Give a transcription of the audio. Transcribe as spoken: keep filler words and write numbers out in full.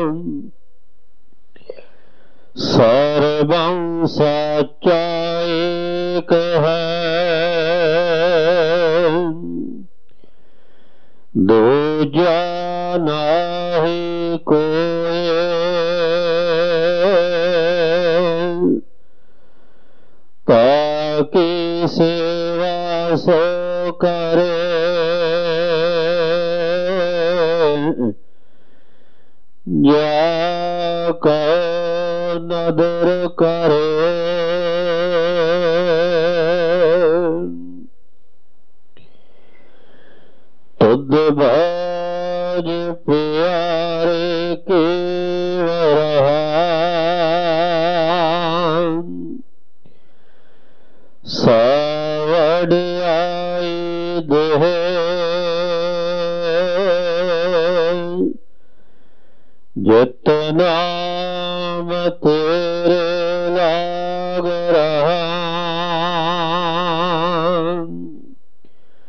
सर्वं साचा एक है, दूजा नाहि कोय। ताकी सेवा सो करे, जाको नदर करे। तुद भज प्यारे के रहा, सावड़ियाई देह। जित नाम तेरे लाग रहा,